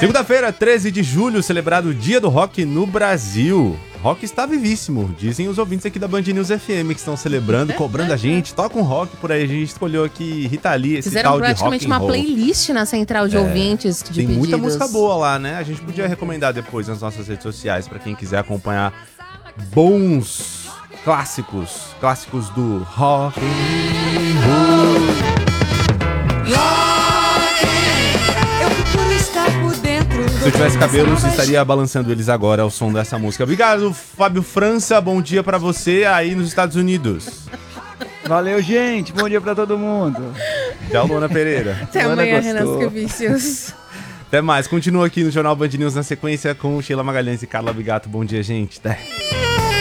Segunda-feira, 13 de julho, celebrado o Dia do Rock no Brasil. Rock está vivíssimo, dizem os ouvintes aqui da Band News FM que estão celebrando, cobrando a gente. Toca um rock por aí, a gente escolheu aqui Rita Lee, esse Fizeram tal de rock praticamente uma playlist na central de ouvintes de Tem pedidos. muita música boa lá, né? A gente podia recomendar depois nas nossas redes sociais pra quem quiser acompanhar bons clássicos do rock and roll. Se eu tivesse cabelos, estaria balançando eles agora ao som dessa música. Obrigado, Fábio França. Bom dia pra você aí nos Estados Unidos. Valeu, gente. Bom dia pra todo mundo. Tchau, Luana Pereira. Até amanhã, Renan Scavicius. Até mais. Continua aqui no Jornal Band News na sequência com Sheila Magalhães e Carla Bigato. Bom dia, gente.